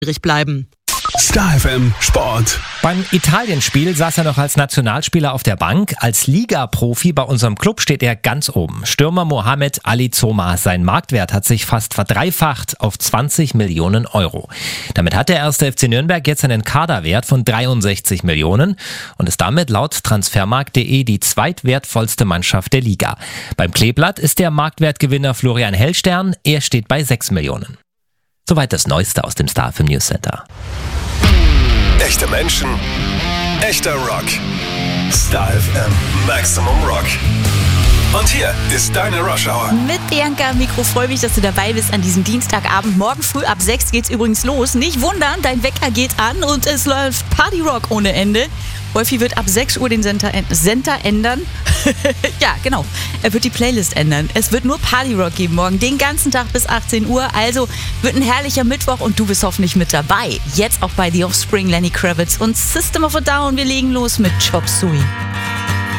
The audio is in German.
bleiben. Star FM Sport. Beim Italienspiel saß er noch als Nationalspieler auf der Bank. Als Liga-Profi bei unserem Club steht er ganz oben. Stürmer Mohamed Ali Zoma. Sein Marktwert hat sich fast verdreifacht auf 20 Millionen Euro. Damit hat der 1. FC Nürnberg jetzt einen Kaderwert von 63 Millionen und ist damit laut Transfermarkt.de die zweitwertvollste Mannschaft der Liga. Beim Kleeblatt ist der Marktwertgewinner Florian Hellstern. Er steht bei 6 Millionen. Soweit das Neueste aus dem Star FM News Center. Echte Menschen, echter Rock. Star FM Maximum Rock. Und hier ist deine Rush Hour. Mit Bianca am Mikro, freue mich, dass du dabei bist an diesem Dienstagabend. Morgen früh ab 6 geht's übrigens los. Nicht wundern, dein Wecker geht an und es läuft Party Rock ohne Ende. Wolfi wird ab 6 Uhr den Sender ändern. Ja, genau. Er wird die Playlist ändern. Es wird nur Party Rock geben morgen, den ganzen Tag bis 18 Uhr. Also wird ein herrlicher Mittwoch und du bist hoffentlich mit dabei. Jetzt auch bei The Offspring, Lenny Kravitz und System of a Down. Wir legen los mit Chop Suey.